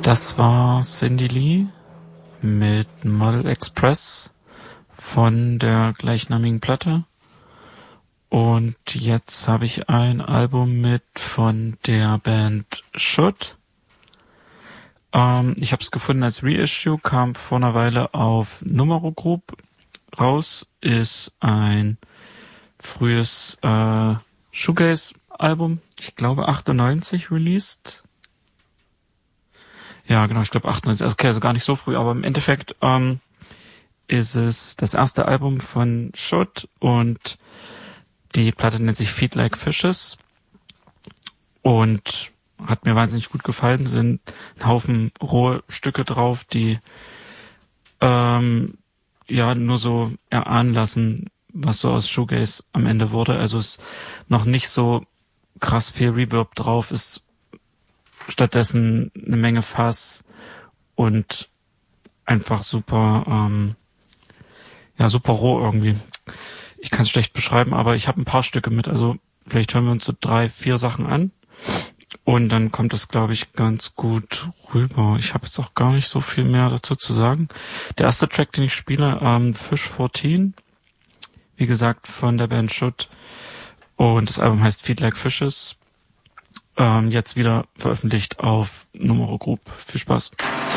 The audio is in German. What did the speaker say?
Das war Cindy Lee mit Model Express von der gleichnamigen Platte. Und jetzt habe ich ein Album mit von der Band Should. Ich habe es gefunden als Reissue, kam vor einer Weile auf Numero Group raus, ist ein frühes Shoegaze-Album, ich glaube 98 released. Ja, genau, ich glaube 98, also gar nicht so früh, aber im Endeffekt ist es das erste Album von Should und die Platte nennt sich Feed Like Fishes und hat mir wahnsinnig gut gefallen, sind ein Haufen rohe Stücke drauf, die nur so erahnen lassen, was so aus Shoegaze am Ende wurde. Also ist noch nicht so krass viel Reverb drauf, ist stattdessen eine Menge Fuzz und einfach super super roh irgendwie. Ich kann es schlecht beschreiben, aber ich habe ein paar Stücke mit, also vielleicht hören wir uns so 3-4 Sachen an und dann kommt es, glaube ich, ganz gut rüber. Ich habe jetzt auch gar nicht so viel mehr dazu zu sagen. Der erste Track, den ich spiele, Fish 14, wie gesagt, von der Band Should, und das Album heißt Feed Like Fishes, jetzt wieder veröffentlicht auf Numero Group. Viel Spaß.